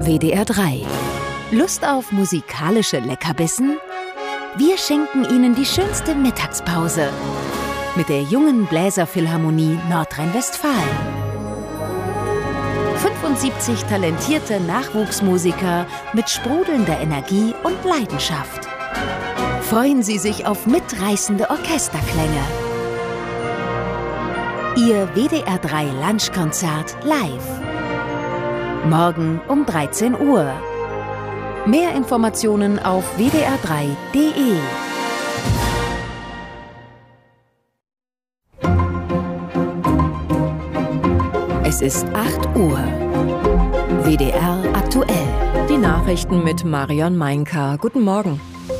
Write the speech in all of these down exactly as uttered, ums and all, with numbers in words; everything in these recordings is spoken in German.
W D R drei. Lust auf musikalische Leckerbissen? Wir schenken Ihnen die schönste Mittagspause mit der Jungen Bläserphilharmonie Nordrhein-Westfalen. fünfundsiebzig talentierte Nachwuchsmusiker mit sprudelnder Energie und Leidenschaft. Freuen Sie sich auf mitreißende Orchesterklänge. Ihr W D R drei Lunchkonzert live. Morgen um dreizehn Uhr. Mehr Informationen auf w d r drei punkt d e. Es ist acht Uhr. W D R aktuell. Die Nachrichten mit Marion Meinka. Guten Morgen.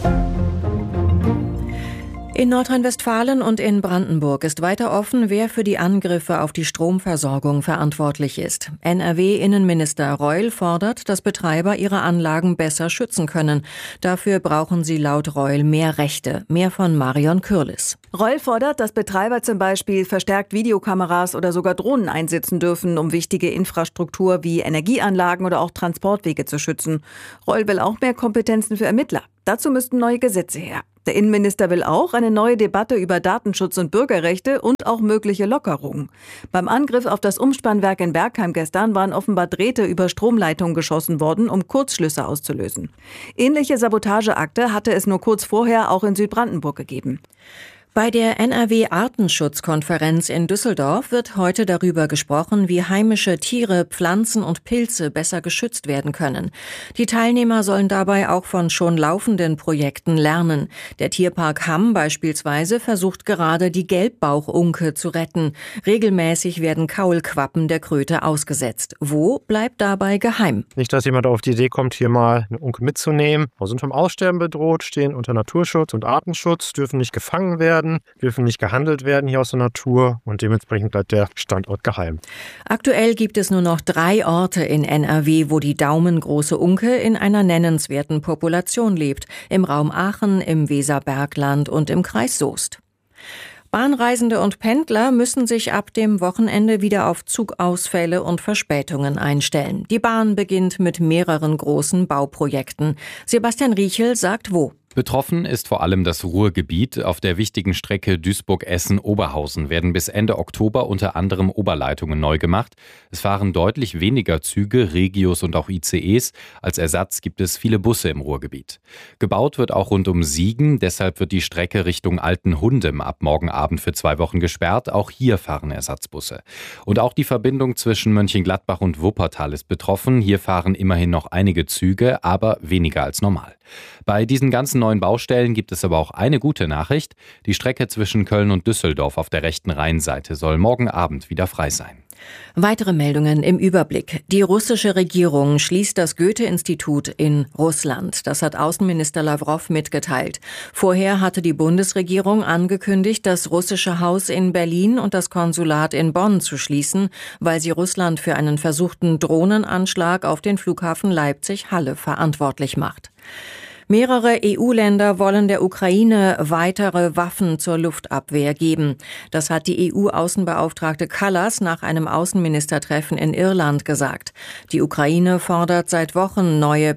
In Nordrhein-Westfalen und in Brandenburg ist weiter offen, wer für die Angriffe auf die Stromversorgung verantwortlich ist. N R W-Innenminister Reul fordert, dass Betreiber ihre Anlagen besser schützen können. Dafür brauchen sie laut Reul mehr Rechte. Mehr von Marion Kürlis. Reul fordert, dass Betreiber zum Beispiel verstärkt Videokameras oder sogar Drohnen einsetzen dürfen, um wichtige Infrastruktur wie Energieanlagen oder auch Transportwege zu schützen. Reul will auch mehr Kompetenzen für Ermittler. Dazu müssten neue Gesetze her. Der Innenminister will auch eine neue Debatte über Datenschutz und Bürgerrechte und auch mögliche Lockerungen. Beim Angriff auf das Umspannwerk in Bergheim gestern waren offenbar Drähte über Stromleitungen geschossen worden, um Kurzschlüsse auszulösen. Ähnliche Sabotageakte hatte es nur kurz vorher auch in Südbrandenburg gegeben. Bei der N R W-Artenschutzkonferenz in Düsseldorf wird heute darüber gesprochen, wie heimische Tiere, Pflanzen und Pilze besser geschützt werden können. Die Teilnehmer sollen dabei auch von schon laufenden Projekten lernen. Der Tierpark Hamm beispielsweise versucht gerade, die Gelbbauchunke zu retten. Regelmäßig werden Kaulquappen der Kröte ausgesetzt. Wo bleibt dabei geheim? Nicht, dass jemand auf die Idee kommt, hier mal eine Unke mitzunehmen. Wir sind vom Aussterben bedroht, stehen unter Naturschutz und Artenschutz, dürfen nicht gefangen werden, dürfen nicht gehandelt werden hier aus der Natur und dementsprechend bleibt der Standort geheim. Aktuell gibt es nur noch drei Orte in N R W, wo die daumengroße Unke in einer nennenswerten Population lebt. Im Raum Aachen, im Weserbergland und im Kreis Soest. Bahnreisende und Pendler müssen sich ab dem Wochenende wieder auf Zugausfälle und Verspätungen einstellen. Die Bahn beginnt mit mehreren großen Bauprojekten. Sebastian Riechel sagt wo. Betroffen ist vor allem das Ruhrgebiet. Auf der wichtigen Strecke Duisburg-Essen-Oberhausen werden bis Ende Oktober unter anderem Oberleitungen neu gemacht. Es fahren deutlich weniger Züge, Regios und auch I C Es. Als Ersatz gibt es viele Busse im Ruhrgebiet. Gebaut wird auch rund um Siegen. Deshalb wird die Strecke Richtung Altenhundem ab morgen Abend für zwei Wochen gesperrt. Auch hier fahren Ersatzbusse. Und auch die Verbindung zwischen Mönchengladbach und Wuppertal ist betroffen. Hier fahren immerhin noch einige Züge, aber weniger als normal. Bei diesen ganzen neuen Baustellen gibt es aber auch eine gute Nachricht. Die Strecke zwischen Köln und Düsseldorf auf der rechten Rheinseite soll morgen Abend wieder frei sein. Weitere Meldungen im Überblick. Die russische Regierung schließt das Goethe-Institut in Russland. Das hat Außenminister Lawrow mitgeteilt. Vorher hatte die Bundesregierung angekündigt, das russische Haus in Berlin und das Konsulat in Bonn zu schließen, weil sie Russland für einen versuchten Drohnenanschlag auf den Flughafen Leipzig-Halle verantwortlich macht. Mehrere E U-Länder wollen der Ukraine weitere Waffen zur Luftabwehr geben. Das hat die E U-Außenbeauftragte Kallas nach einem Außenministertreffen in Irland gesagt. Die Ukraine fordert seit Wochen neue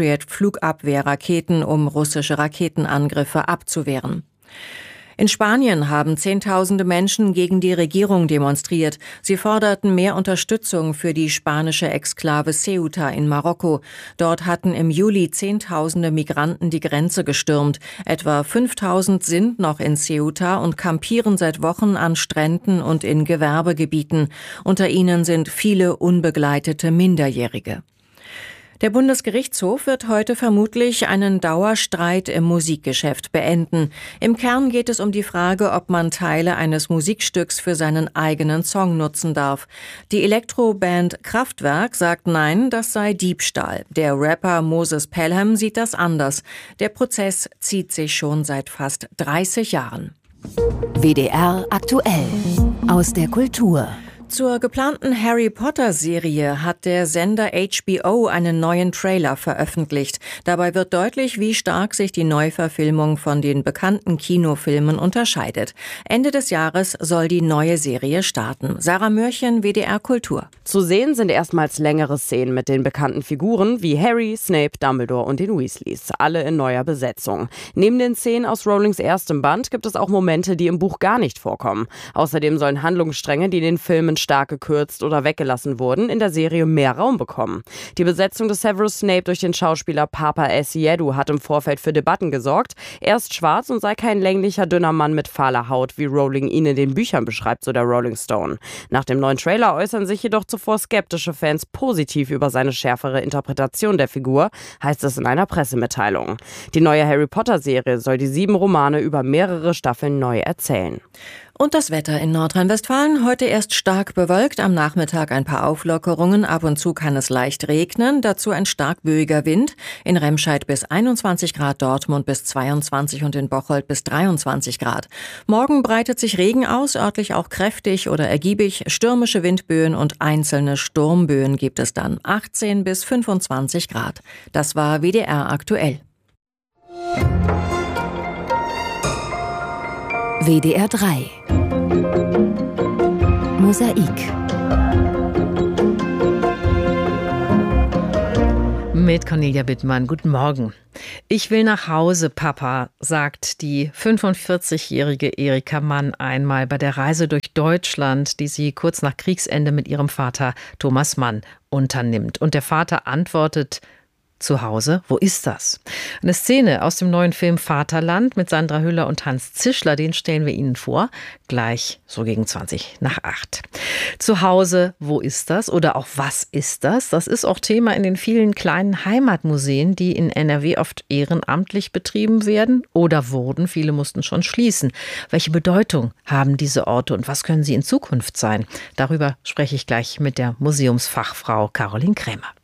Patriot-Flugabwehrraketen, um russische Raketenangriffe abzuwehren. In Spanien haben Zehntausende Menschen gegen die Regierung demonstriert. Sie forderten mehr Unterstützung für die spanische Exklave Ceuta in Marokko. Dort hatten im Juli Zehntausende Migranten die Grenze gestürmt. Etwa fünftausend sind noch in Ceuta und kampieren seit Wochen an Stränden und in Gewerbegebieten. Unter ihnen sind viele unbegleitete Minderjährige. Der Bundesgerichtshof wird heute vermutlich einen Dauerstreit im Musikgeschäft beenden. Im Kern geht es um die Frage, ob man Teile eines Musikstücks für seinen eigenen Song nutzen darf. Die Elektroband Kraftwerk sagt nein, das sei Diebstahl. Der Rapper Moses Pelham sieht das anders. Der Prozess zieht sich schon seit fast dreißig Jahren. W D R aktuell. Aus der Kultur. Zur geplanten Harry-Potter-Serie hat der Sender H B O einen neuen Trailer veröffentlicht. Dabei wird deutlich, wie stark sich die Neuverfilmung von den bekannten Kinofilmen unterscheidet. Ende des Jahres soll die neue Serie starten. Sarah Mörchen, W D R Kultur. Zu sehen sind erstmals längere Szenen mit den bekannten Figuren wie Harry, Snape, Dumbledore und den Weasleys. Alle in neuer Besetzung. Neben den Szenen aus Rowlings erstem Band gibt es auch Momente, die im Buch gar nicht vorkommen. Außerdem sollen Handlungsstränge, die in den Filmen stark gekürzt oder weggelassen wurden, in der Serie mehr Raum bekommen. Die Besetzung des Severus Snape durch den Schauspieler Papa Essiedu hat im Vorfeld für Debatten gesorgt. Er ist schwarz und sei kein länglicher, dünner Mann mit fahler Haut, wie Rowling ihn in den Büchern beschreibt, so der Rolling Stone. Nach dem neuen Trailer äußern sich jedoch zuvor skeptische Fans positiv über seine schärfere Interpretation der Figur, heißt es in einer Pressemitteilung. Die neue Harry-Potter-Serie soll die sieben Romane über mehrere Staffeln neu erzählen. Und das Wetter in Nordrhein-Westfalen. Heute erst stark bewölkt, am Nachmittag ein paar Auflockerungen. Ab und zu kann es leicht regnen, dazu ein stark böiger Wind. In Remscheid bis einundzwanzig Grad, Dortmund bis zweiundzwanzig und in Bocholt bis dreiundzwanzig Grad. Morgen breitet sich Regen aus, örtlich auch kräftig oder ergiebig. Stürmische Windböen und einzelne Sturmböen gibt es dann. achtzehn bis fünfundzwanzig Grad. Das war W D R aktuell. W D R drei Mosaik. Mit Cornelia Bittmann. Guten Morgen. Ich will nach Hause, Papa, sagt die fünfundvierzigjährige Erika Mann einmal bei der Reise durch Deutschland, die sie kurz nach Kriegsende mit ihrem Vater Thomas Mann unternimmt. Und der Vater antwortet: Zu Hause? Wo ist das? Eine Szene aus dem neuen Film Vaterland mit Sandra Hüller und Hans Zischler, den stellen wir Ihnen vor, gleich so gegen zwanzig nach acht. Zu Hause, wo ist das? Oder auch was ist das? Das ist auch Thema in den vielen kleinen Heimatmuseen, die in N R W oft ehrenamtlich betrieben werden oder wurden. Viele mussten schon schließen. Welche Bedeutung haben diese Orte und was können sie in Zukunft sein? Darüber spreche ich gleich mit der Museumsfachfrau Caroline Krämer.